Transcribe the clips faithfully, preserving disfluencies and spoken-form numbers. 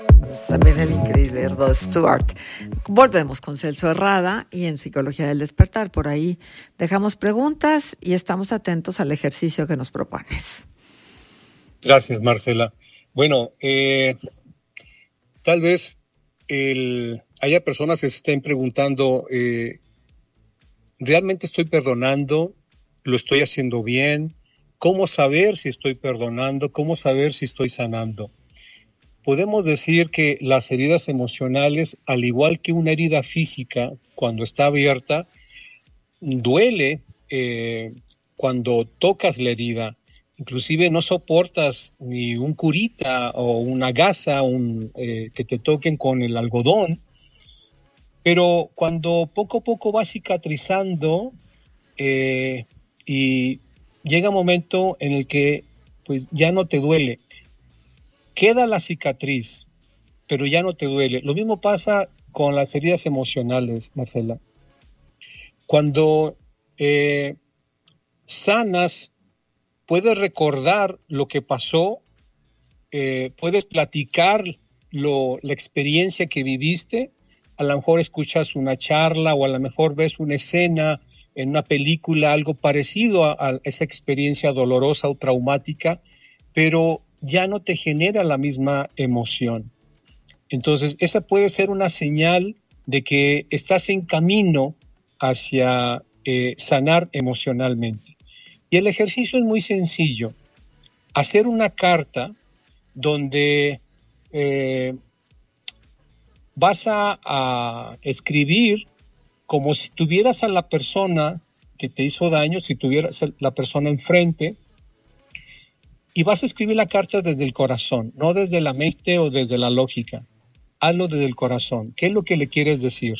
También el increíble Rod Stewart. Volvemos con Celso Herrada y en Psicología del Despertar. Por ahí dejamos preguntas y estamos atentos al ejercicio que nos propones. Gracias, Marcela. Bueno, eh, tal vez el, haya personas que se estén preguntando, eh, ¿realmente estoy perdonando? ¿Lo estoy haciendo bien? ¿Cómo saber si estoy perdonando? ¿Cómo saber si estoy sanando? Podemos decir que las heridas emocionales, al igual que una herida física, cuando está abierta, duele eh, cuando tocas la herida. Inclusive no soportas ni un curita o una gasa un, eh, que te toquen con el algodón. Pero cuando poco a poco va cicatrizando eh, y llega un momento en el que pues, ya no te duele. Queda la cicatriz, pero ya no te duele. Lo mismo pasa con las heridas emocionales, Marcela. Cuando eh, sanas, puedes recordar lo que pasó, eh, puedes platicar lo, la experiencia que viviste. A lo mejor escuchas una charla o a lo mejor ves una escena en una película, algo parecido a, a esa experiencia dolorosa o traumática, pero ya no te genera la misma emoción. Entonces, esa puede ser una señal de que estás en camino hacia eh, sanar emocionalmente. Y el ejercicio es muy sencillo. Hacer una carta donde eh, vas a, a escribir como si tuvieras a la persona que te hizo daño, si tuvieras a la persona enfrente, y vas a escribir la carta desde el corazón, no desde la mente o desde la lógica. Hazlo desde el corazón. ¿Qué es lo que le quieres decir?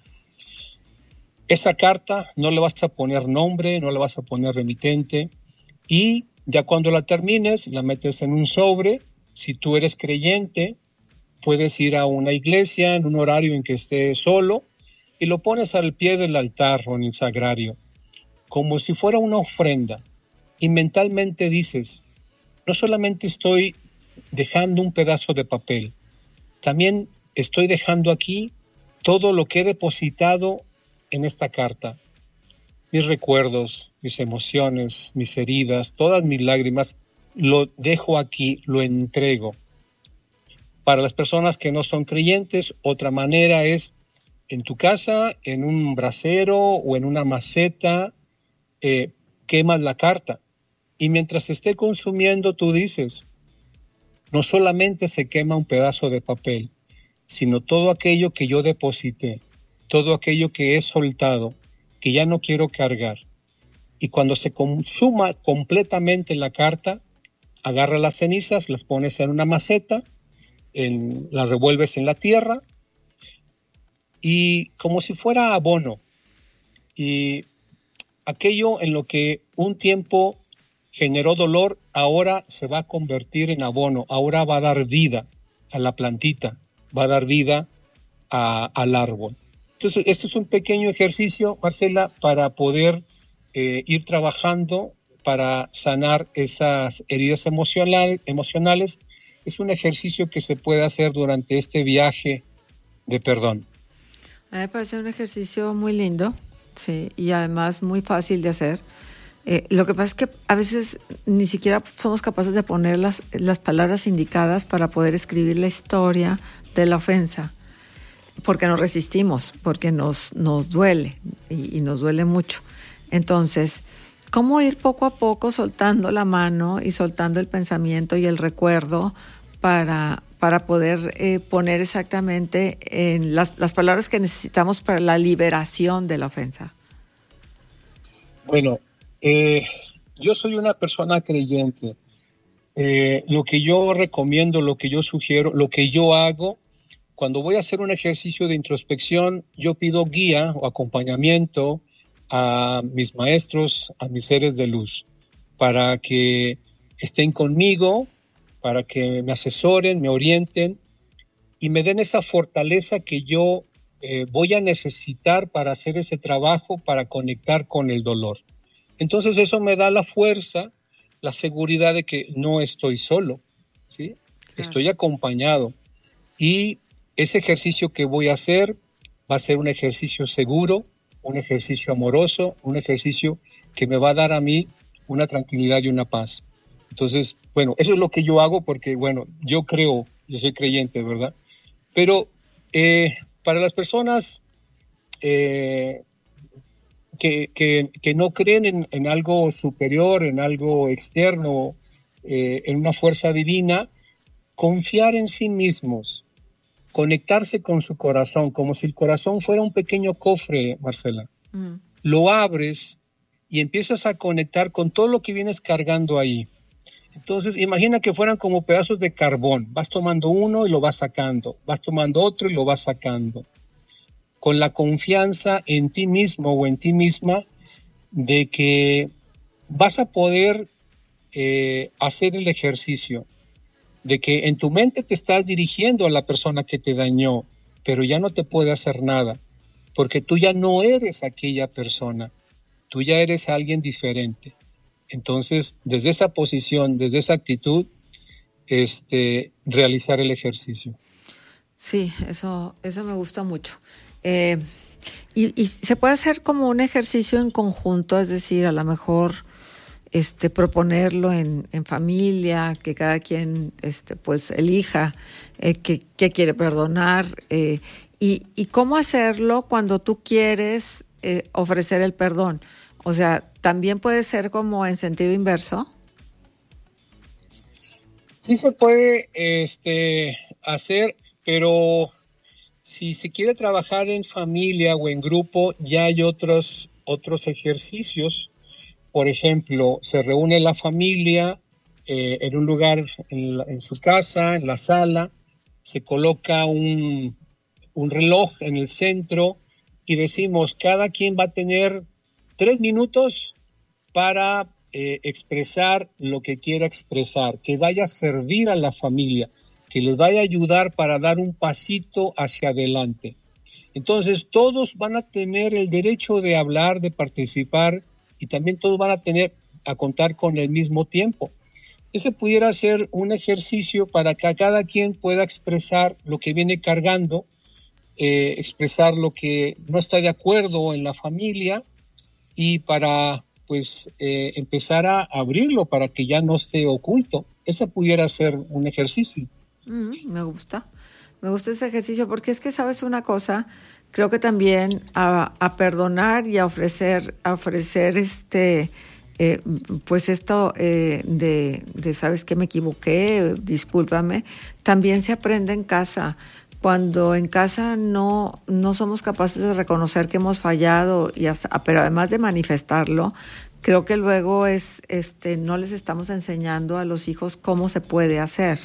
Esa carta no le vas a poner nombre, no le vas a poner remitente, y ya cuando la termines, la metes en un sobre. Si tú eres creyente, puedes ir a una iglesia en un horario en que estés solo y lo pones al pie del altar o en el sagrario, como si fuera una ofrenda. Y mentalmente dices, no solamente estoy dejando un pedazo de papel, también estoy dejando aquí todo lo que he depositado en esta carta. Mis recuerdos, mis emociones, mis heridas, todas mis lágrimas, lo dejo aquí, lo entrego. Para las personas que no son creyentes, otra manera es en tu casa, en un brasero o en una maceta, eh, quemas la carta. Y mientras se esté consumiendo, tú dices, no solamente se quema un pedazo de papel, sino todo aquello que yo deposité, todo aquello que he soltado, que ya no quiero cargar. Y cuando se consuma completamente la carta, agarra las cenizas, las pones en una maceta, en, las revuelves en la tierra, y como si fuera abono. Y aquello en lo que un tiempo generó dolor, ahora se va a convertir en abono, ahora va a dar vida a la plantita, va a dar vida a, al árbol. Entonces, este es un pequeño ejercicio, Marcela, para poder eh, ir trabajando, para sanar esas heridas emocional, emocionales. Es un ejercicio que se puede hacer durante este viaje de perdón. A mí me parece un ejercicio muy lindo, sí, y además muy fácil de hacer. Eh, lo que pasa es que a veces ni siquiera somos capaces de poner las, las palabras indicadas para poder escribir la historia de la ofensa, porque nos resistimos, porque nos, nos duele y, y nos duele mucho. Entonces, ¿cómo ir poco a poco soltando la mano y soltando el pensamiento y el recuerdo para, para poder eh, poner exactamente en las, las palabras que necesitamos para la liberación de la ofensa? Bueno, Eh, yo soy una persona creyente. Eh, lo que yo recomiendo, lo que yo sugiero, lo que yo hago, cuando voy a hacer un ejercicio de introspección, yo pido guía o acompañamiento a mis maestros, a mis seres de luz, para que estén conmigo, para que me asesoren, me orienten y me den esa fortaleza que yo eh, voy a necesitar para hacer ese trabajo, para conectar con el dolor. Entonces eso me da la fuerza, la seguridad de que no estoy solo, ¿sí? Claro. Estoy acompañado. y ese ejercicio que voy a hacer va a ser un ejercicio seguro, un ejercicio amoroso, un ejercicio que me va a dar a mí una tranquilidad y una paz. Entonces, bueno, eso es lo que yo hago porque, bueno, yo creo, yo soy creyente, ¿verdad? Pero eh, para las personas eh, que, que, que no creen en, en algo superior, en algo externo, eh, en una fuerza divina, confiar en sí mismos, conectarse con su corazón, como si el corazón fuera un pequeño cofre, Marcela. Mm. Lo abres y empiezas a conectar con todo lo que vienes cargando ahí. Entonces, imagina que fueran como pedazos de carbón. Vas tomando uno y lo vas sacando. Vas tomando otro y lo vas sacando. Con la confianza en ti mismo o en ti misma de que vas a poder eh, hacer el ejercicio. De que en tu mente te estás dirigiendo a la persona que te dañó, pero ya no te puede hacer nada. Porque tú ya no eres aquella persona. Tú ya eres alguien diferente. Entonces, desde esa posición, desde esa actitud, este, realizar el ejercicio. Sí, eso, eso me gusta mucho. Eh, y, y se puede hacer como un ejercicio en conjunto, es decir, a lo mejor este, proponerlo en, en familia, que cada quien este, pues elija eh, qué, qué quiere perdonar eh, y, y cómo hacerlo cuando tú quieres eh, ofrecer el perdón. O sea, ¿también puede ser como en sentido inverso? Sí se puede este, hacer, pero si se quiere trabajar en familia o en grupo, ya hay otros, otros ejercicios. Por ejemplo, se reúne la familia eh, en un lugar, en, la, en su casa, en la sala, se coloca un, un reloj en el centro y decimos, cada quien va a tener tres minutos para eh, expresar lo que quiera expresar, que vaya a servir a la familia, que les vaya a ayudar para dar un pasito hacia adelante. Entonces, todos van a tener el derecho de hablar, de participar, y también todos van a tener a contar con el mismo tiempo. Ese pudiera ser un ejercicio para que cada quien pueda expresar lo que viene cargando, eh, expresar lo que no está de acuerdo en la familia, y para pues eh, empezar a abrirlo para que ya no esté oculto. Ese pudiera ser un ejercicio. Mm, me gusta, me gusta ese ejercicio porque es que, ¿sabes una cosa? Creo que también a, a perdonar y a ofrecer, a ofrecer este, eh, pues esto eh, de, de, ¿sabes qué? Me equivoqué, discúlpame, también se aprende en casa. Cuando en casa no, no somos capaces de reconocer que hemos fallado, y hasta, pero además de manifestarlo, creo que luego es, este, no les estamos enseñando a los hijos cómo se puede hacer.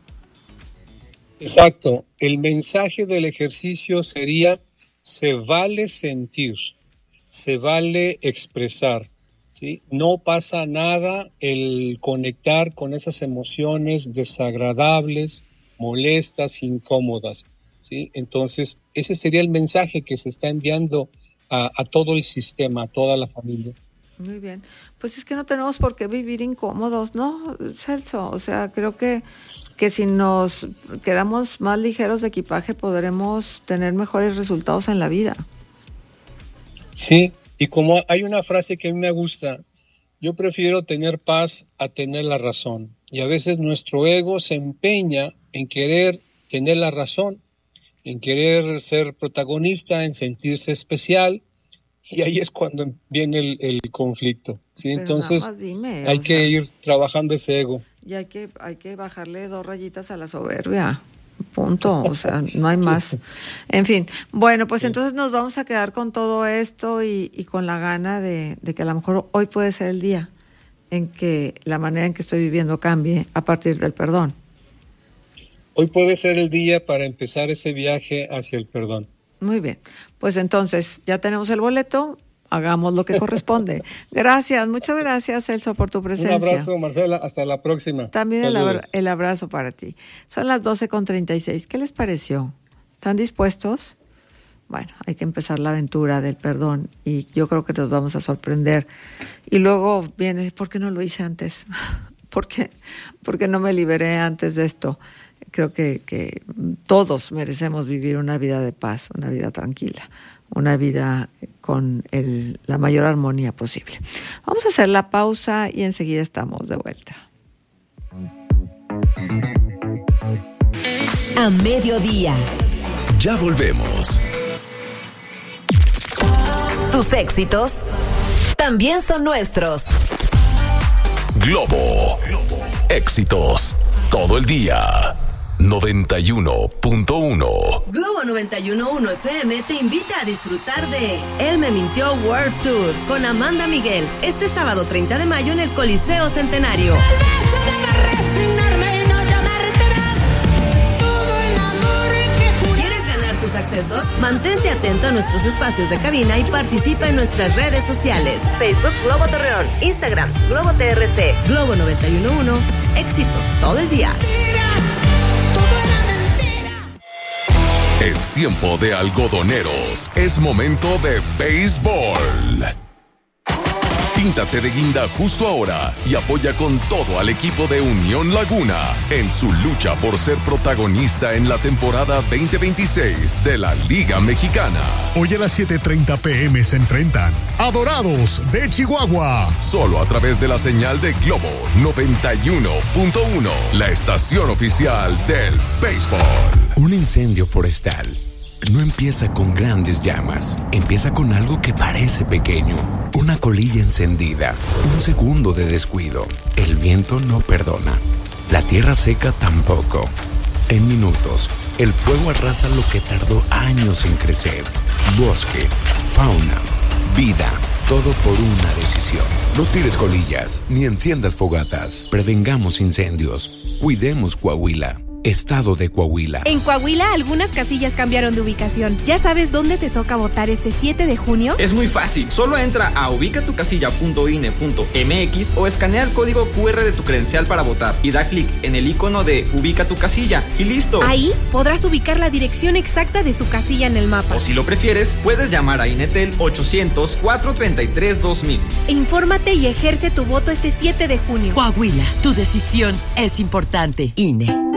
Exacto. El mensaje del ejercicio sería, se vale sentir, se vale expresar, ¿sí? No pasa nada el conectar con esas emociones desagradables, molestas, incómodas, ¿sí? Entonces, ese sería el mensaje que se está enviando a, a todo el sistema, a toda la familia. Muy bien. Pues es que no tenemos por qué vivir incómodos, ¿no, Celso? O sea, creo que, que si nos quedamos más ligeros de equipaje podremos tener mejores resultados en la vida. Sí, y como hay una frase que a mí me gusta, yo prefiero tener paz a tener la razón. Y a veces nuestro ego se empeña en querer tener la razón, en querer ser protagonista, en sentirse especial, y ahí es cuando viene el, el conflicto, ¿sí? Pero entonces nada más dime, hay o que sea, ir trabajando ese ego. Y hay que, hay que bajarle dos rayitas a la soberbia. Punto, o sea, no hay más. En fin, bueno, pues sí. Entonces nos vamos a quedar con todo esto y, y con la gana de, de que a lo mejor hoy puede ser el día en que la manera en que estoy viviendo cambie a partir del perdón. Hoy puede ser el día para empezar ese viaje hacia el perdón. Muy bien, pues entonces ya tenemos el boleto, hagamos lo que corresponde. Gracias, muchas gracias, Celso, por tu presencia. Un abrazo, Marcela, hasta la próxima. También el, abra- el abrazo para ti. Son las doce con treinta y seis. ¿Qué les pareció? ¿Están dispuestos? Bueno, hay que empezar la aventura del perdón y yo creo que nos vamos a sorprender. Y luego viene, ¿por qué no lo hice antes? ¿Por qué? ¿Por qué no me liberé antes de esto? creo que, que todos merecemos vivir una vida de paz, una vida tranquila, una vida con el, la mayor armonía posible. Vamos a hacer la pausa y enseguida estamos de vuelta. A mediodía. Ya volvemos. Tus éxitos también son nuestros. Globo. Éxitos todo el día. noventa y uno punto uno. Globo noventa y uno punto uno F M te invita a disfrutar de Él me mintió World Tour con Amanda Miguel este sábado treinta de mayo en el Coliseo Centenario. ¿Quieres ganar tus accesos? Mantente atento a nuestros espacios de cabina y participa en nuestras redes sociales. Facebook Globo Torreón, Instagram Globo T R C, Globo noventa y uno punto uno. Éxitos todo el día. Es tiempo de algodoneros. Es momento de béisbol. Píntate de guinda justo ahora y apoya con todo al equipo de Unión Laguna en su lucha por ser protagonista en la temporada veinte veintiséis de la Liga Mexicana. Hoy a las siete treinta pe eme se enfrentan a Dorados de Chihuahua. Solo a través de la señal de Globo noventa y uno punto uno, la estación oficial del béisbol. Un incendio forestal no empieza con grandes llamas, empieza con algo que parece pequeño, una colilla encendida, un segundo de descuido. El viento no perdona, la tierra seca tampoco. En minutos, el fuego arrasa lo que tardó años en crecer. Bosque, fauna, vida, todo por una decisión. No tires colillas, ni enciendas fogatas. Prevengamos incendios, cuidemos Coahuila. Estado de Coahuila. En Coahuila, algunas casillas cambiaron de ubicación. ¿Ya sabes dónde te toca votar este siete de junio? Es muy fácil. Solo entra a ubicatucasilla punto i n e punto m x o escanea el código cu erre de tu credencial para votar y da clic en el icono de Ubica tu casilla y listo. Ahí podrás ubicar la dirección exacta de tu casilla en el mapa. O si lo prefieres, puedes llamar a Inetel ochocientos, cuatrocientos treinta y tres, dos mil. Infórmate y ejerce tu voto este siete de junio. Coahuila, tu decisión es importante. I N E.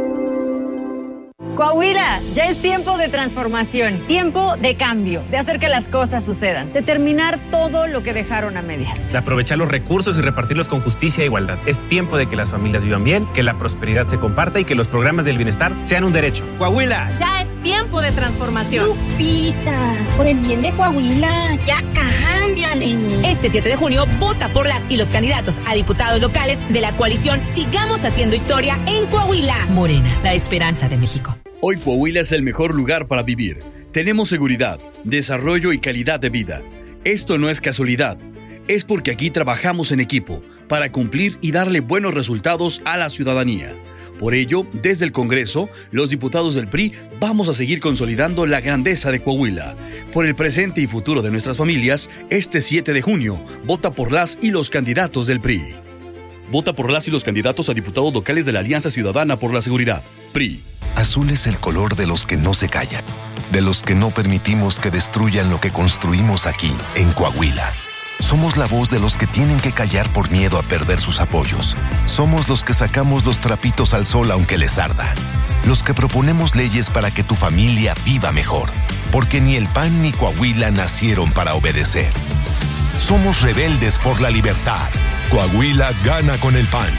Coahuila, ya es tiempo de transformación, tiempo de cambio, de hacer que las cosas sucedan, de terminar todo lo que dejaron a medias. De aprovechar los recursos y repartirlos con justicia e igualdad. Es tiempo de que las familias vivan bien, que la prosperidad se comparta y que los programas del bienestar sean un derecho. ¡Coahuila! Ya es tiempo de transformación. Lupita, por el bien de Coahuila, ya cámbiale. Este siete de junio, vota por las y los candidatos a diputados locales de la coalición Sigamos Haciendo Historia en Coahuila. Morena, la esperanza de México. Hoy Coahuila es el mejor lugar para vivir. Tenemos seguridad, desarrollo y calidad de vida. Esto no es casualidad. Es porque aquí trabajamos en equipo para cumplir y darle buenos resultados a la ciudadanía. Por ello, desde el Congreso, los diputados del P R I vamos a seguir consolidando la grandeza de Coahuila. Por el presente y futuro de nuestras familias, este siete de junio, vota por las y los candidatos del P R I. Vota por las y los candidatos a diputados locales de la Alianza Ciudadana por la Seguridad, P R I. Azul es el color de los que no se callan, de los que no permitimos que destruyan lo que construimos aquí, en Coahuila. Somos la voz de los que tienen que callar por miedo a perder sus apoyos. Somos los que sacamos los trapitos al sol aunque les arda. Los que proponemos leyes para que tu familia viva mejor. Porque ni el P A N ni Coahuila nacieron para obedecer. Somos rebeldes por la libertad. Coahuila gana con el P A N.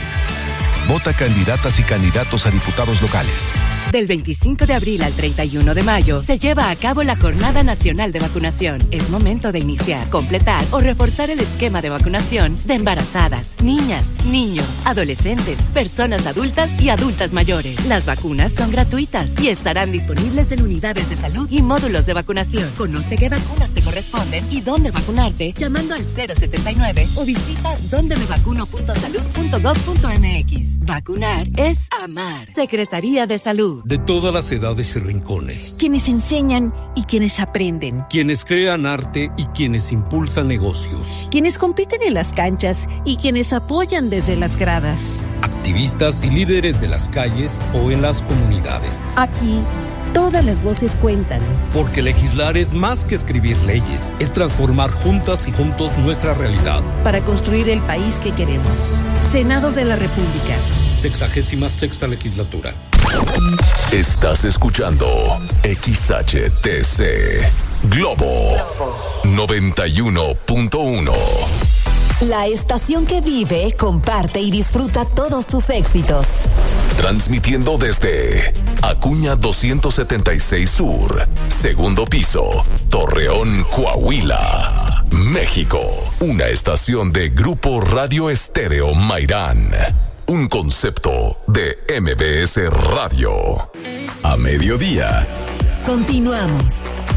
Vota candidatas y candidatos a diputados locales. Del veinticinco de abril al treinta y uno de mayo se lleva a cabo la Jornada Nacional de Vacunación. Es momento de iniciar, completar o reforzar el esquema de vacunación de embarazadas, niñas, niños, adolescentes, personas adultas y adultas mayores. Las vacunas son gratuitas y estarán disponibles en unidades de salud y módulos de vacunación. Conoce qué vacunas te corresponden y dónde vacunarte llamando al cero setenta y nueve o visita donde me vacuno punto salud punto gov punto m x. Vacunar es amar. Secretaría de Salud. De todas las edades y rincones. Quienes enseñan y quienes aprenden. Quienes crean arte y quienes impulsan negocios. Quienes compiten en las canchas y quienes apoyan desde las gradas. Activistas y líderes de las calles o en las comunidades. Aquí, todas las voces cuentan. Porque legislar es más que escribir leyes. Es transformar juntas y juntos nuestra realidad. Para construir el país que queremos. Senado de la República. Sexagésima sexta legislatura. Estás escuchando X H T C Globo noventa y uno punto uno. La estación que vive, comparte y disfruta todos tus éxitos. Transmitiendo desde Acuña doscientos setenta y seis Sur, segundo piso, Torreón, Coahuila, México. Una estación de Grupo Radio Estéreo Mairán. Un concepto de M B S Radio. A mediodía. Continuamos.